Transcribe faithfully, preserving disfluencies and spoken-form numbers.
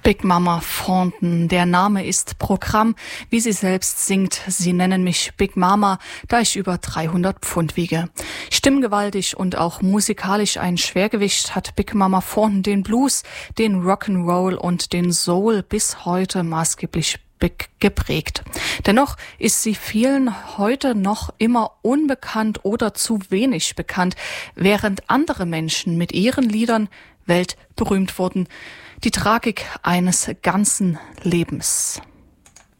Big Mama Thornton, der Name ist Programm, wie sie selbst singt. Sie nennen mich Big Mama, da ich über dreihundert Pfund wiege. Stimmgewaltig und auch musikalisch ein Schwergewicht hat Big Mama Thornton den Blues, den Rock'n'Roll und den Soul bis heute maßgeblich geprägt. Dennoch ist sie vielen heute noch immer unbekannt oder zu wenig bekannt, während andere Menschen mit ihren Liedern weltberühmt wurden. Die Tragik eines ganzen Lebens.